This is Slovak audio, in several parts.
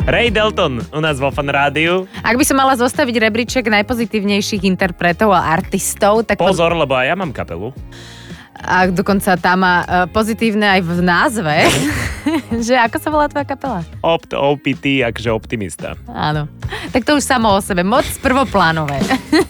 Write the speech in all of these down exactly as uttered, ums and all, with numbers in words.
Ray Dalton u nás vo Fan Rádiu. Ak by som mala zostaviť rebríček najpozitívnejších interpretov a artistov, tak... Pozor, lebo aj ja mám kapelu. A dokonca tá má uh, pozitívne aj v názve. Že ako sa volá tvoja kapela? Opt, O P T, akože optimista. Áno. Tak to už samo o sebe. Moc prvoplánové.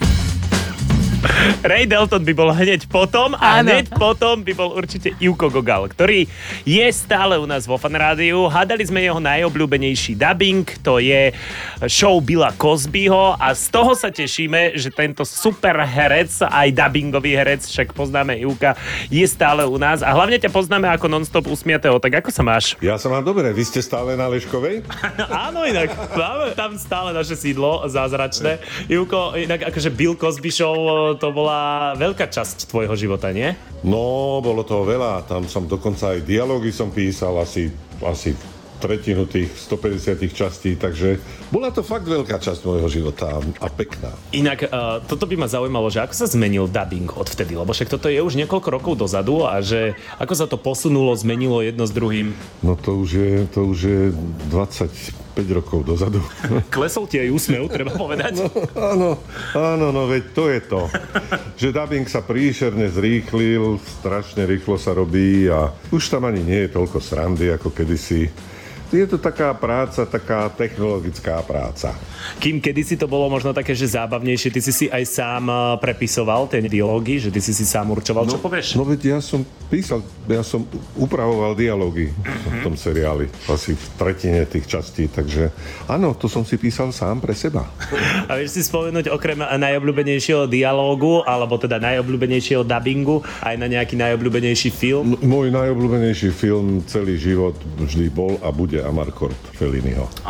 Ray Dalton by bol hneď potom a Áno. hneď potom by bol určite Ivko Gogal, ktorý je stále u nás vo Fan Rádiu. Hádali sme jeho najobľúbenejší dubbing, to je show Billa Cosbyho a z toho sa tešíme, že tento super herec, aj dubbingový herec, však poznáme Ivka, je stále u nás a hlavne ťa poznáme ako non-stop usmiatého. Tak ako sa máš? Ja sa mám dobre, vy ste stále na Leškovej? Áno, inak máme tam stále naše sídlo zázračné. Ivko, inak akože Bill Cosby show, to bola veľká časť tvojho života, nie? No, bolo toho veľa. Tam som dokonca aj dialógy som písal, asi, asi tretinu tých stopäťdesiat častí, takže bola to fakt veľká časť môjho života a pekná. Inak, uh, toto by ma zaujímalo, že ako sa zmenil dubbing odvtedy, lebo však toto je už niekoľko rokov dozadu a že ako sa to posunulo, zmenilo jedno s druhým. No to už je, to už je dvadsaťpäť rokov dozadu. Klesol ti aj úsmev, treba povedať. No, áno, áno, no veď to je to. Že dubbing sa príšerne zrýchlil, strašne rýchlo sa robí a už tam ani nie je toľko srandy ako kedysi. Je to taká práca, taká technologická práca. Kým kedysi to bolo možno také, že zábavnejšie, ty si si aj sám prepisoval tie dialógy, že ty si si sám určoval, čo no, povieš? No veď ja som písal, ja som upravoval dialógy v tom seriáli, asi v tretine tých častí, takže áno, to som si písal sám pre seba. A vieš si spomenúť okrem najobľúbenejšieho dialógu, alebo teda najobľúbenejšieho dubbingu, aj na nejaký najobľúbenejší film? M- môj najobľúbenejší film celý život vždy bol a bude Amarcord Felliniho.